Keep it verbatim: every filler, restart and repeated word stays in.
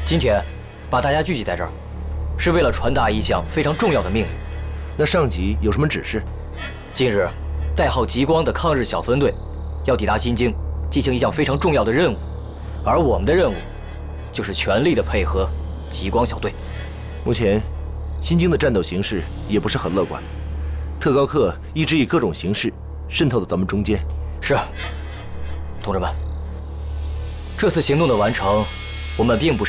今天把大家聚集在这儿，是为了传达一项非常重要的命令。 那上级有什么指示？ 近日，代号极光的抗日小分队要抵达新京，进行一项非常重要的任务，而我们的任务就是全力的配合极光小队。 目前，新京的战斗形势也不是很乐观，特高课一直以各种形式渗透到咱们中间。 是，同志们，这次行动的完成，我们并不是。